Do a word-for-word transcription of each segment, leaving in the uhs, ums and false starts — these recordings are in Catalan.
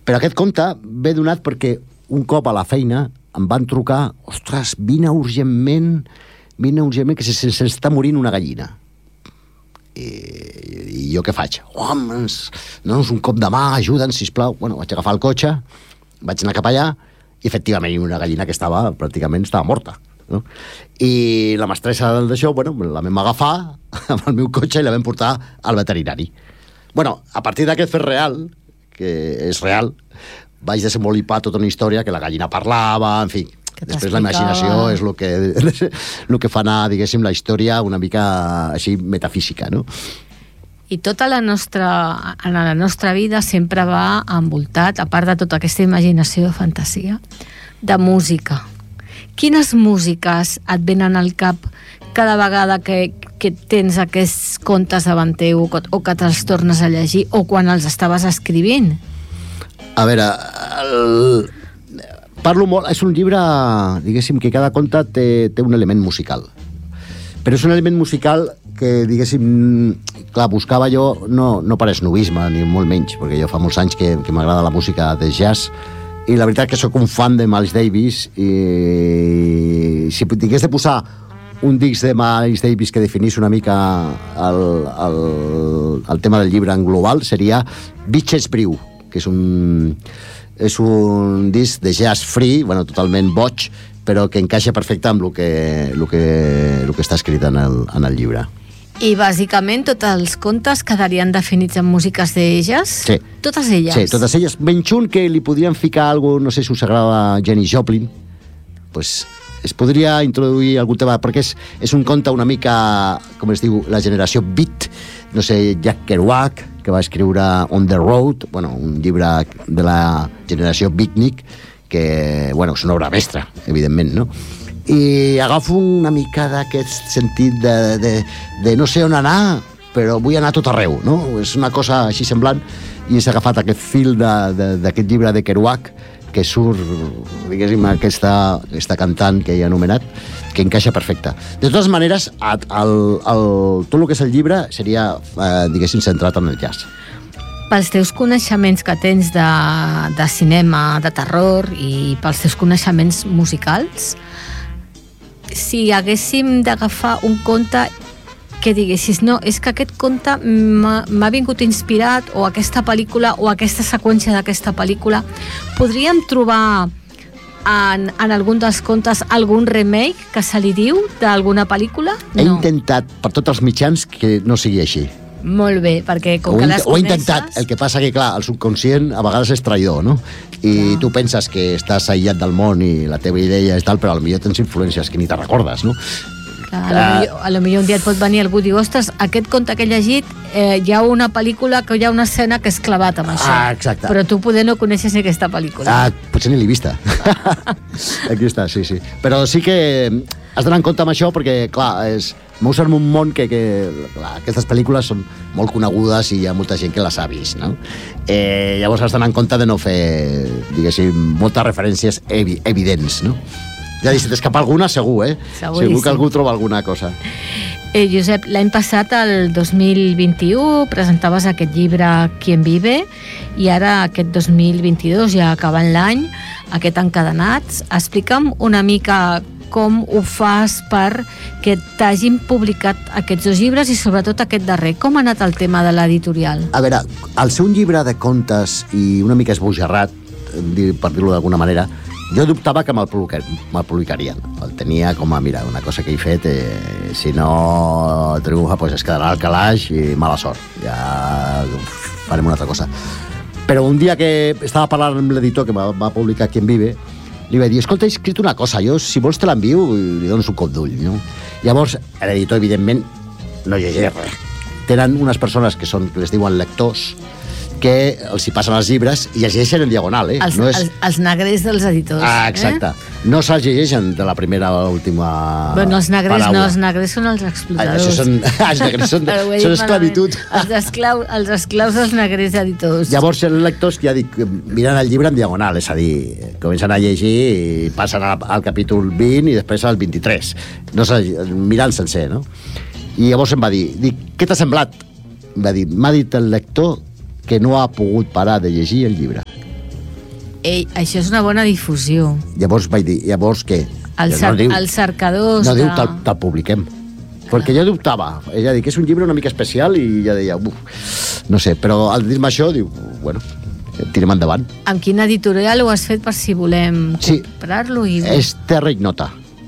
Però aquest conte ve donat perquè un cop a la feina em van trucar, ostres, vine urgentment, vine urgentment, que se, se, se està morint una gallina. I, i jo què faig? Homes, dones un cop de mà, ajuda'ns, sisplau. Bueno, vaig agafar el cotxe, vaig anar cap allà, i efectivament una gallina que estava, pràcticament estava morta. No? I la mestressa d'això, bueno, la vam agafar amb el meu cotxe i la vam portar al veterinari. Bueno, a partir d'aquest fet real, que és real, vaig desenvolupar tota una història que la gallina parlava, en fi. Després la imaginació és el que, el que fa anar, diguéssim, la història una mica així metafísica, no? I tota la nostra, en la nostra vida sempre va envoltat, a part de tota aquesta imaginació de fantasia, de música. Quines músiques et venen al cap cada vegada que, que tens aquests contes davant teu o que te'ls tornes a llegir o quan els estaves escrivint? A veure, el... parlo molt... És un llibre, diguéssim, que cada conte té, té un element musical. Però és un element musical que, diguéssim, clar, buscava jo no, no per esnovisme, ni molt menys, perquè jo fa molts anys que, que m'agrada la música de jazz, i la veritat que sóc un fan de Miles Davis, i si tingués de posar un disc de Miles Davis que definís una mica el, el, el tema del llibre en global, seria Bitches Brew, que és un, és un disc de jazz free, bueno, totalment boig, però que encaixa perfecte amb el que, el que, el que està escrit en el, en el llibre. I bàsicament tots els contes quedarien definits en músiques d'elles? Sí. Totes elles? Sí, totes elles. Menys un que li podrien ficar alguna cosa, no sé si us agrada Janis Joplin, pues es podria introduir algun tema, perquè és, és un conte una mica, com es diu, la generació beat, no sé, Jack Kerouac, que va escriure On the Road, bueno, un llibre de la generació beatnik, que, bueno, és una obra mestra, evidentment, no? I agafo una mica d'aquest sentit de, de, de no sé on anar, però vull anar a tot arreu, no? És una cosa així semblant, i he agafat aquest fil d'aquest llibre de Kerouac, que surt, diguéssim, aquesta, aquesta cantant que he anomenat, que encaixa perfecte. De totes maneres, el, el, tot el que és el llibre seria, eh, diguéssim, centrat en el jazz. Pels teus coneixements que tens de, de cinema, de terror, i pels teus coneixements musicals, si haguéssim d'agafar un conte que diguessis, no, és que aquest conte m'ha vingut inspirat, o aquesta pel·lícula, o aquesta seqüència d'aquesta pel·lícula, podríem trobar en, en algun dels contes algun remake que se li diu d'alguna pel·lícula? No. He intentat per tots els mitjans que no sigui així. Molt bé, perquè com ho que les coneixes... Ho he intentat, el que passa que, clar, el subconscient a vegades és traïdor, no? I clar, tu penses que estàs aïllat del món i la teva idea és tal, però potser tens influències que ni te recordes, no? Clar, a, lo millor, a lo millor un dia et pot venir algú i dir, ostres, aquest conte que he llegit, eh, hi ha una pel·lícula que hi ha una escena que és clavat amb això. Ah, exacte. Però tu poder no coneixes ni aquesta pel·lícula. Ah, potser ni l'he vista. Aquí està, sí, sí. Però sí que has d'anar en compte amb això perquè, clar, és... m'ho en un món que, que clar, aquestes pel·lícules són molt conegudes i hi ha molta gent que les ha vist, no? Eh, llavors has d'anar en compte de no fer, diguéssim, moltes referències evi evidents, no? Ja dic, si t'escapa alguna, segur, eh? Seguríssim. Segur que algú troba alguna cosa. Eh, Josep, l'any passat, el dos mil vint-i-u, presentaves aquest llibre Quien vive, i ara aquest dos mil vint-i-dos, ja acabant l'any, aquest Encadenats. Explica'm una mica com ho fas per que t'hagin publicat aquests dos llibres i sobretot aquest darrer. Com ha anat el tema de l'editorial? A veure, al ser un llibre de contes i una mica esbojarrat, per dir-ho d'alguna manera, jo dubtava que me'l publicarien. El tenia com a, mira, una cosa que he fet, eh, si no triomfa, pues es quedarà al calaix i mala sort. Ja farem una altra cosa. Però un dia que estava parlant amb l'editor que va, va publicar Quien vive, li vaig dir, escolta, he escrit una cosa, jo, si vols te l'envio, li dones un cop d'ull, no? Llavors, l'editor, evidentment, no llegeix res. Tenen unes persones que són, que les diuen lectors, que els hi passen els llibres i llegeixen en diagonal, eh? Els, no és... els, els negrers dels editors. Ah, exacte. Eh? No se'ls llegeixen de la primera a l'última bueno, els negrers paraula. No, els negrers són els explotadors. Ah, això són, ah, els negrers són, són esclavitud. Els, esclau, els esclaus dels negrers editors. Llavors els lectors, ja dic, miren el llibre en diagonal, és a dir, comencen a llegir i passen al, al capítol vint i després al vint-i-tres. No sé, mirant sencer, no? I llavors em va dir, dic, què t'ha semblat? Va dir, m'ha dit el lector que no ha pogut parar de llegir el llibre. Ei, això és una bona difusió. Llavors vaig dir, llavors què? Els, cer no diu, els cercadors... no de... diu te'l te publiquem. Perquè jo dubtava. Ella diu que és un llibre una mica especial i ja deia, uf, no sé, però al dir-me això, diu, bueno, tirem endavant. Amb quina editorial ho has fet per si volem sí, comprar-lo? I... és Terra Ignota.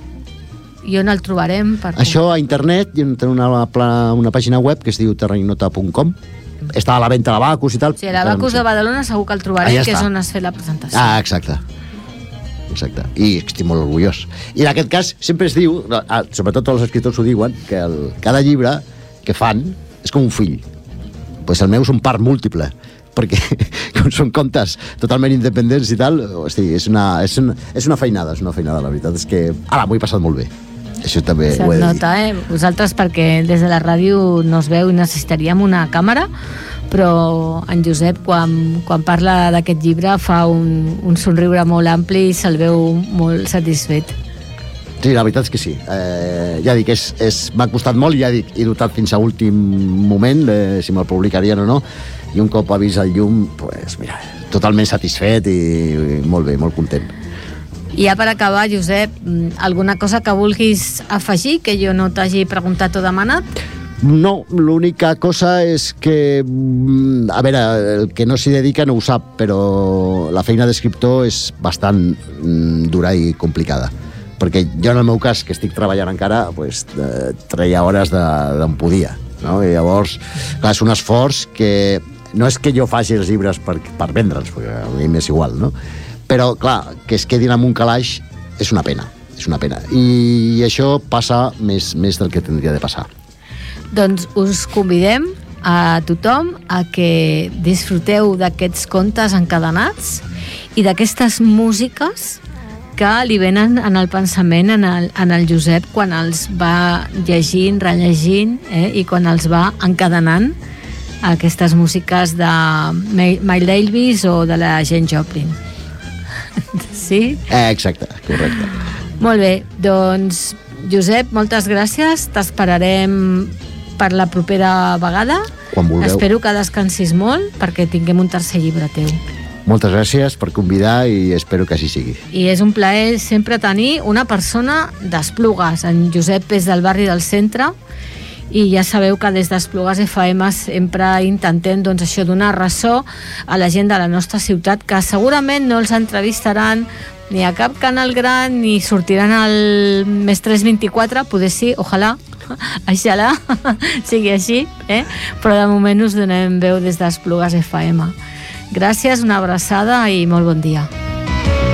I on el trobarem? Per... Això a internet, hi ha una, una pàgina web que es diu terra ignota punt com. Està a la venda a l'Abacus i tal. Sí, a l'Abacus de Badalona segur que el trobarem, ah, ja que està. És on has fet la presentació. Ah, exacte. Exacte. I estic molt orgullós. I en aquest cas sempre es diu, sobretot tots els escriptors ho diuen, que el, cada llibre que fan és com un fill. Pues el meu és un part múltiple, perquè com són contes totalment independents i tal, hosti, és una, és una, és una feinada, és una feinada, la veritat és que ara m'ho he passat molt bé. Això també se't ho he de nota, dir. Eh? Vosaltres, perquè des de la ràdio no es veu i necessitaríem una càmera, però en Josep, quan, quan parla d'aquest llibre, fa un, un somriure molt ampli i se'l veu molt satisfet. Sí, la veritat és que sí. Eh, ja dic, és, és, m'ha costat molt i ja dic, he dotat fins a últim moment de si me'l publicarien o no, i un cop ha vist el llum, pues, mira, totalment satisfet i, i molt bé, molt content. I ja per acabar, Josep, alguna cosa que vulguis afegir que jo no t'hagi preguntat o demanat? No, l'única cosa és que, a veure, el que no s'hi dedica no ho sap, però la feina d'escriptor és bastant dura i complicada. Perquè jo, en el meu cas, que estic treballant encara, pues, treia hores d'on podia, no? I llavors, clar, és un esforç que no és que jo faci els llibres per, per vendre'ls, perquè a mi m'és igual, no? Però, clar, que es quedin en un calaix és una pena, és una pena. I això passa més, més del que tindria de passar. Doncs us convidem a tothom a que disfruteu d'aquests contes encadenats i d'aquestes músiques que li venen en el pensament en el, en el Josep quan els va llegint, rellegint, eh, i quan els va encadenant, aquestes músiques de Miles Davis o de la Jane Joplin. Sí? Eh, exacte, correcte. Molt bé, doncs Josep, moltes gràcies, t'esperarem per la propera vegada. Quan vulgueu. Espero que descansis molt perquè tinguem un tercer llibre teu. Moltes gràcies per convidar i espero que així sigui. I és un plaer sempre tenir una persona d'Esplugues. En Josep és del barri del centre i ja sabeu que des d'Esplugues F M sempre intentem, doncs, això, donar ressò a la gent de la nostra ciutat, que segurament no els entrevistaran ni a cap canal gran ni sortiran al Més tres vint-i-quatre, poder sí, ojalà, aixalà, sigui així, eh? Però de moment us donem veu des d'Esplugues F M. Gràcies, una abraçada i molt bon dia.